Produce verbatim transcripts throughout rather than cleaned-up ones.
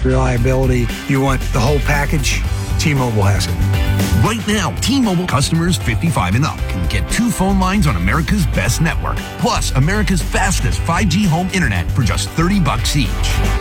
reliability. You want the whole package? T-Mobile has it. Right now, T-Mobile customers fifty-five and up can get two phone lines on America's best network, plus America's fastest five G home internet for just thirty bucks each.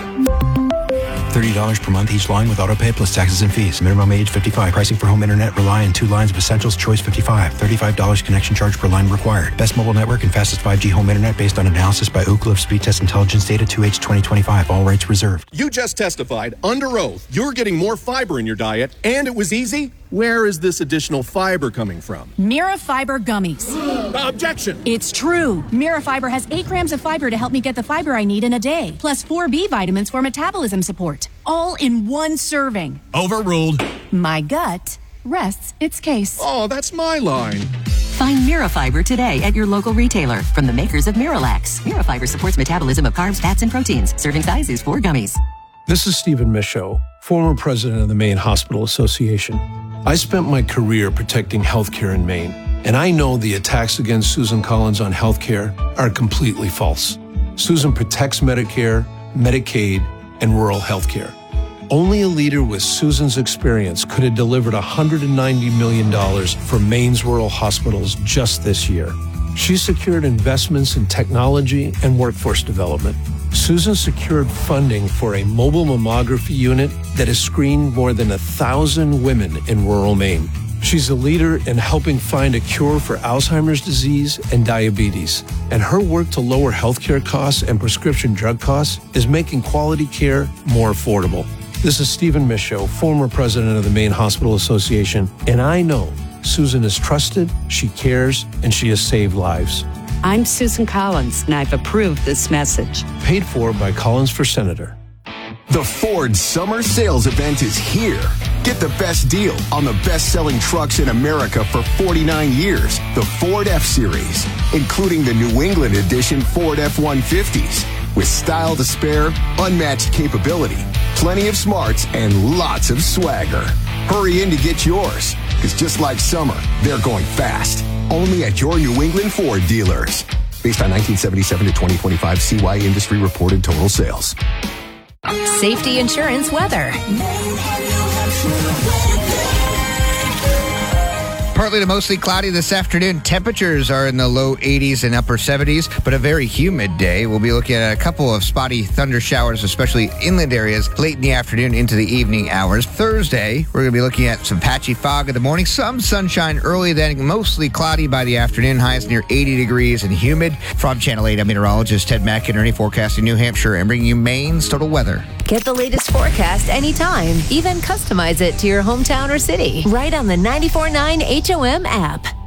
thirty dollars per month each line with autopay plus taxes and fees. Minimum age fifty-five. Pricing for home internet rely on two lines of Essentials Choice fifty-five. thirty-five dollars connection charge per line required. Best mobile network and fastest five G home internet based on analysis by Ookla of Speed Test Intelligence Data two H twenty twenty-five. All rights reserved. You just testified under oath you're getting more fiber in your diet, and it was easy? Where is this additional fiber coming from? Mira Fiber Gummies. Objection! It's true. Mira Fiber has eight grams of fiber to help me get the fiber I need in a day, plus four B vitamins for metabolism support, all in one serving. Overruled. My gut rests its case. Oh, that's my line. Find Mira Fiber today at your local retailer from the makers of Miralax. Mira Fiber supports metabolism of carbs, fats, and proteins. Serving size is four gummies. This is Stephen Michaud, former president of the Maine Hospital Association. I spent my career protecting healthcare in Maine, and I know the attacks against Susan Collins on healthcare are completely false. Susan protects Medicare, Medicaid, and rural healthcare. Only a leader with Susan's experience could have delivered one hundred ninety million dollars for Maine's rural hospitals just this year. She secured investments in technology and workforce development. Susan secured funding for a mobile mammography unit that has screened more than a thousand women in rural Maine. She's a leader in helping find a cure for Alzheimer's disease and diabetes. And her work to lower healthcare costs and prescription drug costs is making quality care more affordable. This is Stephen Michaud, former president of the Maine Hospital Association, and I know Susan is trusted, she cares, and she has saved lives. I'm Susan Collins, and I've approved this message. Paid for by Collins for Senator. The Ford Summer Sales Event is here. Get the best deal on the best-selling trucks in America for forty-nine years, the Ford F-Series, including the New England edition Ford F one fifties. With style to spare, unmatched capability, plenty of smarts, and lots of swagger. Hurry in to get yours, because just like summer, they're going fast. Only at your New England Ford dealers. Based on nineteen seventy-seven to twenty twenty-five C Y industry reported total sales. Safety insurance weather. Partly to mostly cloudy this afternoon. Temperatures are in the low eighties and upper seventies, but a very humid day. We'll be looking at a couple of spotty thunder showers, especially inland areas, late in the afternoon into the evening hours. Thursday, we're going to be looking at some patchy fog in the morning, some sunshine early, then mostly cloudy by the afternoon, highs near eighty degrees and humid. From Channel eight, I'm meteorologist Ted McInerney, forecasting New Hampshire and bringing you Maine's total weather. Get the latest forecast anytime. Even customize it to your hometown or city. Right on the ninety-four point nine H O M app.